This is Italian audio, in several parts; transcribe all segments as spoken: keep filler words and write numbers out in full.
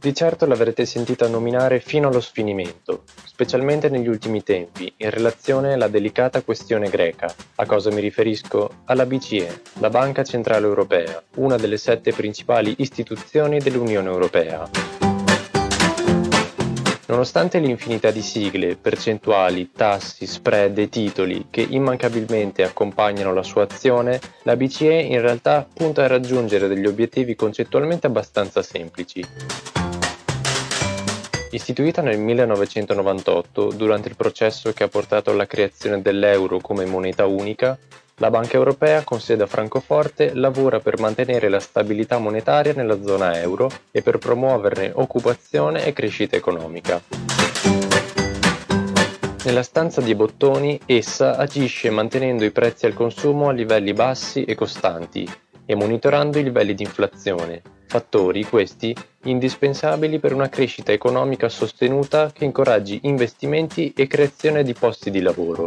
Di certo l'avrete sentita nominare fino allo sfinimento, specialmente negli ultimi tempi, in relazione alla delicata questione greca. A cosa mi riferisco? Alla B C E, la Banca Centrale Europea, una delle sette principali istituzioni dell'Unione Europea. Nonostante l'infinità di sigle, percentuali, tassi, spread e titoli che immancabilmente accompagnano la sua azione, la B C E in realtà punta a raggiungere degli obiettivi concettualmente abbastanza semplici. Istituita nel millenovecentonovantotto, durante il processo che ha portato alla creazione dell'euro come moneta unica, la Banca Europea, con sede a Francoforte, lavora per mantenere la stabilità monetaria nella zona euro e per promuoverne occupazione e crescita economica. Nella stanza di bottoni, essa agisce mantenendo i prezzi al consumo a livelli bassi e costanti e monitorando i livelli di inflazione, fattori questi indispensabili per una crescita economica sostenuta che incoraggi investimenti e creazione di posti di lavoro.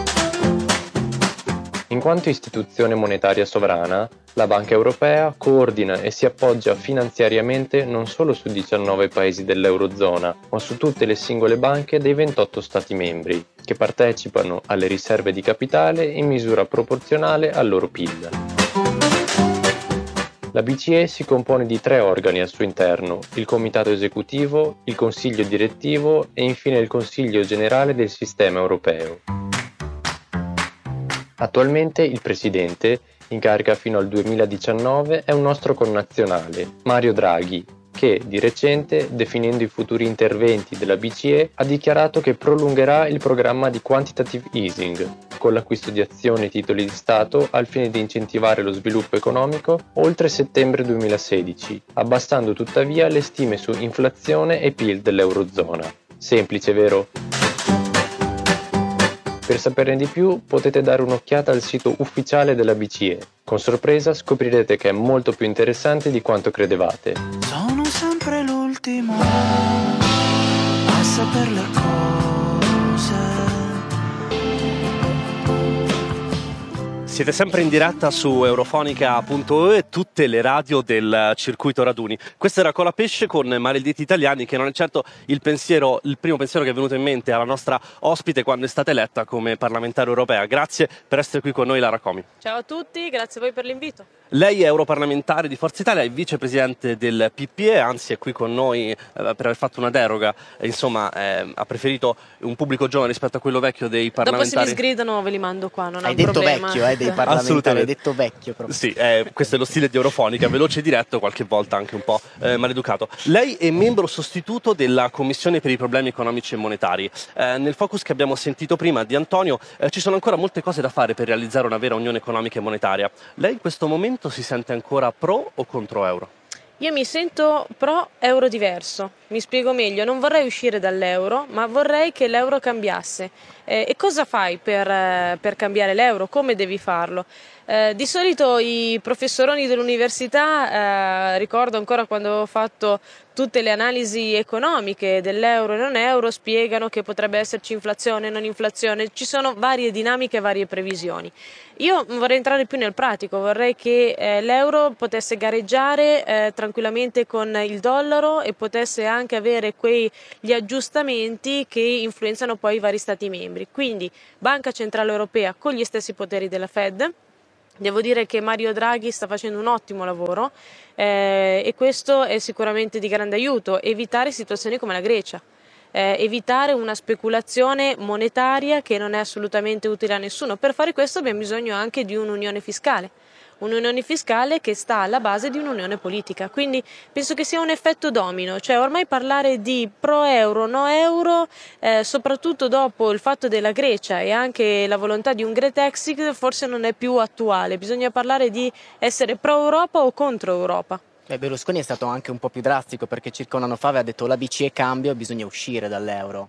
In quanto istituzione monetaria sovrana, la Banca Europea coordina e si appoggia finanziariamente non solo su diciannove paesi dell'Eurozona, ma su tutte le singole banche dei ventotto Stati membri, che partecipano alle riserve di capitale in misura proporzionale al loro P I L. La B C E si compone di tre organi al suo interno: il Comitato Esecutivo, il Consiglio Direttivo e infine il Consiglio Generale del Sistema Europeo. Attualmente il presidente, in carica fino al duemiladiciannove, è un nostro connazionale, Mario Draghi, che di recente, definendo i futuri interventi della B C E, ha dichiarato che prolungherà il programma di quantitative easing, con l'acquisto di azioni e titoli di Stato al fine di incentivare lo sviluppo economico oltre settembre duemilasedici, abbassando tuttavia le stime su inflazione e P I L dell'Eurozona. Semplice, vero? Per saperne di più potete dare un'occhiata al sito ufficiale della B C E. Con sorpresa scoprirete che è molto più interessante di quanto credevate. Sono sempre l'ultimo a saper le cose. Siete sempre in diretta su eurofonica punto e e tutte le radio del circuito raduni. Questa era Colapesce con Maledetti Italiani, che non è certo il pensiero, il primo pensiero che è venuto in mente alla nostra ospite quando è stata eletta come parlamentare europea. Grazie per essere qui con noi, Lara Comi. Ciao a tutti, grazie a voi per l'invito. Lei è europarlamentare di Forza Italia, è vicepresidente del P P E, anzi è qui con noi eh, per aver fatto una deroga, eh, insomma eh, ha preferito un pubblico giovane rispetto a quello vecchio dei parlamentari. Dopo se mi sgridano ve li mando qua, non hai è un detto problema. Vecchio, eh, dei parlamentari, hai detto vecchio proprio. Sì, eh, questo è lo stile di Eurofonica, veloce e diretto, qualche volta anche un po' eh, maleducato. Lei è membro sostituto della Commissione per i problemi economici e monetari. Eh, nel focus che abbiamo sentito prima di Antonio eh, ci sono ancora molte cose da fare per realizzare una vera unione economica e monetaria. Lei in questo momento si sente ancora pro o contro euro? Io mi sento pro euro diverso, mi spiego meglio, non vorrei uscire dall'euro, ma vorrei che l'euro cambiasse. Eh, e cosa fai per, eh, per cambiare l'euro? Come devi farlo? Eh, di solito i professoroni dell'università, eh, ricordo ancora quando avevo fatto tutte le analisi economiche dell'euro e non euro, spiegano che potrebbe esserci inflazione, non inflazione, ci sono varie dinamiche, varie previsioni. Io vorrei entrare più nel pratico, vorrei che eh, l'euro potesse gareggiare eh, tranquillamente con il dollaro e potesse anche avere quegli aggiustamenti che influenzano poi i vari stati membri. Quindi Banca Centrale Europea con gli stessi poteri della Fed. Devo dire che Mario Draghi sta facendo un ottimo lavoro eh, e questo è sicuramente di grande aiuto. Evitare situazioni come la Grecia, eh, evitare una speculazione monetaria che non è assolutamente utile a nessuno. Per fare questo abbiamo bisogno anche di un'unione fiscale. Un'unione fiscale che sta alla base di un'unione politica, quindi penso che sia un effetto domino, cioè ormai parlare di pro euro, no euro, eh, soprattutto dopo il fatto della Grecia e anche la volontà di un Grexit forse non è più attuale, bisogna parlare di essere pro Europa o contro Europa. Beh, Berlusconi è stato anche un po' più drastico perché circa un anno fa aveva detto la B C E cambia e bisogna uscire dall'euro.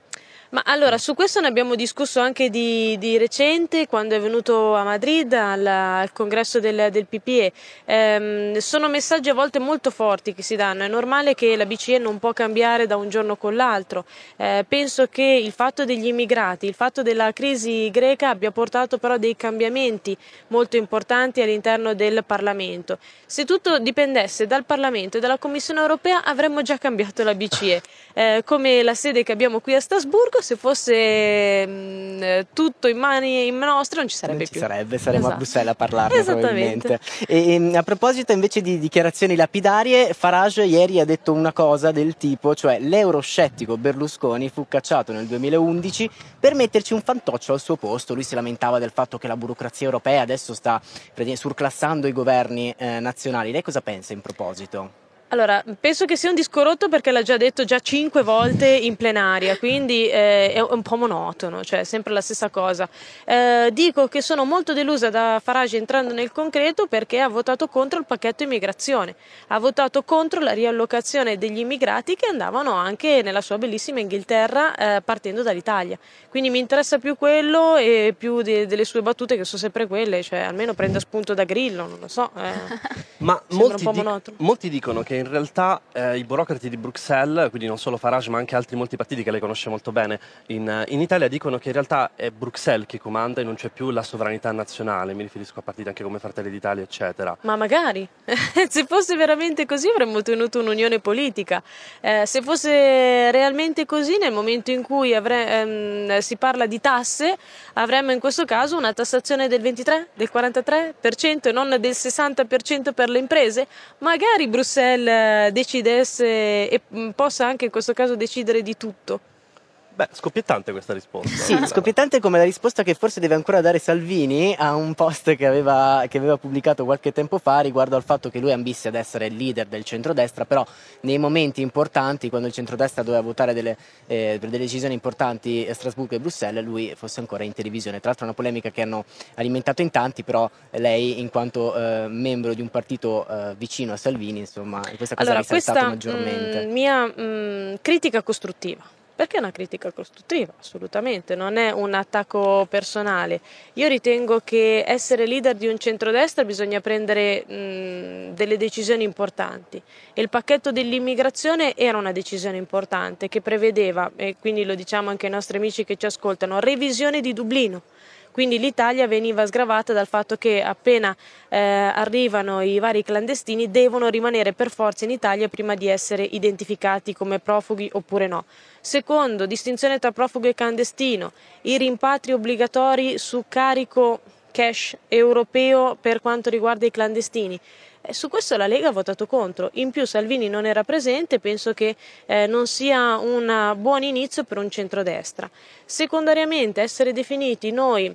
Ma allora, su questo ne abbiamo discusso anche di, di recente, quando è venuto a Madrid al, al congresso del, del P P E. Ehm, sono messaggi a volte molto forti che si danno, è normale che la B C E non può cambiare da un giorno con l'altro. Eh, penso che il fatto degli immigrati, il fatto della crisi greca abbia portato però dei cambiamenti molto importanti all'interno del Parlamento. Se tutto dipendesse dal Parlamento e dalla Commissione europea avremmo già cambiato la B C E, eh, come la sede che abbiamo qui a Strasburgo. Se fosse mh, tutto in mani in nostre non ci sarebbe non ci più. sarebbe, saremmo Esatto. a Bruxelles a parlarne Esattamente. probabilmente. E, a proposito invece di dichiarazioni lapidarie, Farage ieri ha detto una cosa del tipo, cioè l'euroscettico Berlusconi fu cacciato nel duemilaundici per metterci un fantoccio al suo posto. Lui si lamentava del fatto che la burocrazia europea adesso sta surclassando i governi eh, nazionali. Lei cosa pensa in proposito? Allora, penso che sia un disco rotto perché l'ha già detto già cinque volte in plenaria, quindi eh, è un po' monotono, cioè sempre la stessa cosa. Eh, dico che sono molto delusa da Farage entrando nel concreto perché ha votato contro il pacchetto immigrazione, ha votato contro la riallocazione degli immigrati che andavano anche nella sua bellissima Inghilterra eh, partendo dall'Italia. Quindi mi interessa più quello e più de- delle sue battute che sono sempre quelle, cioè almeno prenda spunto da Grillo, non lo so. Eh, Ma molti, sembra un po' di- monotono. molti dicono che in realtà eh, i burocrati di Bruxelles, quindi non solo Farage ma anche altri molti partiti che lei conosce molto bene in, in Italia, dicono che in realtà è Bruxelles che comanda e non c'è più la sovranità nazionale. Mi riferisco a partiti anche come Fratelli d'Italia, eccetera. Ma magari, se fosse veramente così avremmo ottenuto un'unione politica. Eh, se fosse realmente così, nel momento in cui avre- ehm, si parla di tasse, avremmo in questo caso una tassazione del ventitré, del quarantatré per cento e non del sessanta per cento per le imprese. Magari Bruxelles decidesse e mh, possa anche in questo caso decidere di tutto. Beh, scoppiettante questa risposta. Sì, scoppiettante come la risposta che forse deve ancora dare Salvini a un post che aveva, che aveva pubblicato qualche tempo fa riguardo al fatto che lui ambisse ad essere il leader del centrodestra, però nei momenti importanti, quando il centrodestra doveva votare delle, eh, per delle decisioni importanti a Strasburgo e Bruxelles, lui fosse ancora in televisione. Tra l'altro è una polemica che hanno alimentato in tanti, però lei in quanto eh, membro di un partito eh, vicino a Salvini, insomma, questa cosa Allora, ha risaltato questa maggiormente. mh, mia mh, critica costruttiva. Perché è una critica costruttiva? Assolutamente, non è un attacco personale. Io ritengo che essere leader di un centrodestra bisogna prendere mh, delle decisioni importanti. E il pacchetto dell'immigrazione era una decisione importante che prevedeva, e quindi lo diciamo anche ai nostri amici che ci ascoltano, revisione di Dublino. Quindi l'Italia veniva sgravata dal fatto che appena eh, arrivano i vari clandestini devono rimanere per forza in Italia prima di essere identificati come profughi oppure no. Secondo, distinzione tra profugo e clandestino, i rimpatri obbligatori su carico cash europeo per quanto riguarda i clandestini. Eh, su questo la Lega ha votato contro, in più Salvini non era presente, penso che eh, non sia un buon inizio per un centrodestra. Secondariamente essere definiti noi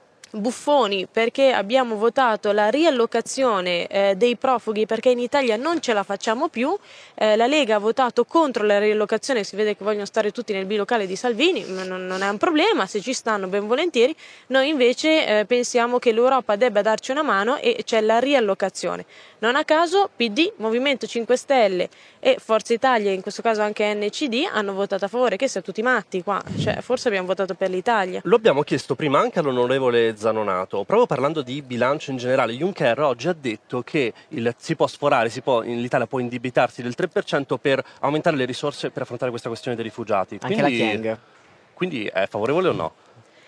buffoni perché abbiamo votato la riallocazione eh, dei profughi perché in Italia non ce la facciamo più, eh, la Lega ha votato contro la riallocazione, si vede che vogliono stare tutti nel bilocale di Salvini, non, non è un problema, se ci stanno ben volentieri. Noi invece eh, pensiamo che l'Europa debba darci una mano e c'è la riallocazione. Non a caso P D, Movimento cinque Stelle e Forza Italia, in questo caso anche N C D, hanno votato a favore. Che siamo tutti matti qua, cioè, forse abbiamo votato per l'Italia. Lo abbiamo chiesto prima anche all'onorevole Zanonato, proprio parlando di bilancio in generale. Juncker oggi ha detto che il, si può sforare, si può, l'Italia può indebitarsi del tre per cento per aumentare le risorse per affrontare questa questione dei rifugiati. Anche Quindi, la Chiang. Quindi è favorevole o no?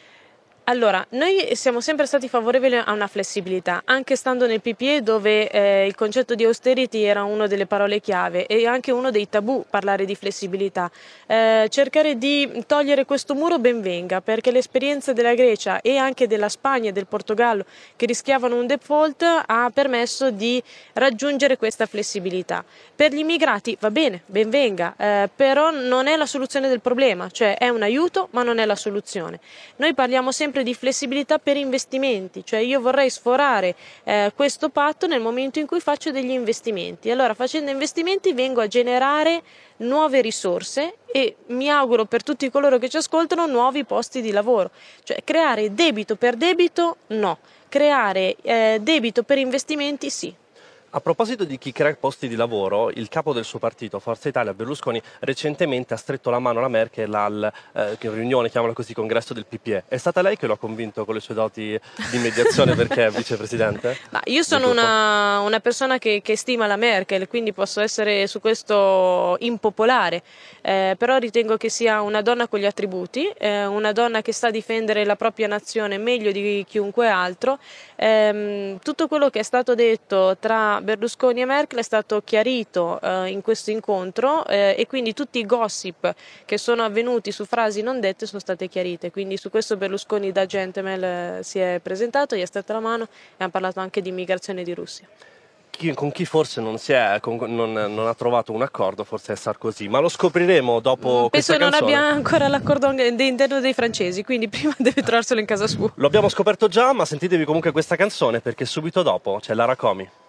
Allora, noi siamo sempre stati favorevoli a una flessibilità, anche stando nel P P E dove eh, il concetto di austerity era una delle parole chiave e anche uno dei tabù parlare di flessibilità. Eh, cercare di togliere questo muro ben venga, perché l'esperienza della Grecia e anche della Spagna e del Portogallo che rischiavano un default ha permesso di raggiungere questa flessibilità. Per gli immigrati va bene, ben venga, eh, però non è la soluzione del problema, cioè è un aiuto ma non è la soluzione. Noi parliamo sempre di flessibilità per investimenti, cioè io vorrei sforare eh, questo patto nel momento in cui faccio degli investimenti. Allora, facendo investimenti vengo a generare nuove risorse e mi auguro per tutti coloro che ci ascoltano nuovi posti di lavoro. Cioè creare debito per debito no, creare eh, debito per investimenti sì. A proposito di chi crea posti di lavoro, il capo del suo partito, Forza Italia, Berlusconi, recentemente ha stretto la mano alla Merkel al eh, riunione, chiamala così, congresso del P P E. È stata lei che lo ha convinto con le sue doti di mediazione perché è vicepresidente? Ma io sono una, una persona che, che stima la Merkel, quindi posso essere su questo impopolare, eh, però ritengo che sia una donna con gli attributi, eh, una donna che sa difendere la propria nazione meglio di chiunque altro. Eh, tutto quello che è stato detto tra Berlusconi e Merkel è stato chiarito eh, in questo incontro eh, e quindi tutti i gossip che sono avvenuti su frasi non dette sono state chiarite, quindi su questo Berlusconi da gentleman eh, si è presentato, gli ha stretto la mano e ha parlato anche di immigrazione di Russia. Chi, con chi forse non, si è, con, non, non ha trovato un accordo forse è Sarkozy, ma lo scopriremo dopo Penso questa non canzone. abbia ancora l'accordo interno dei francesi, quindi prima deve trovarselo in casa sua. Lo abbiamo scoperto già, ma sentitevi comunque questa canzone perché subito dopo c'è Lara Comi.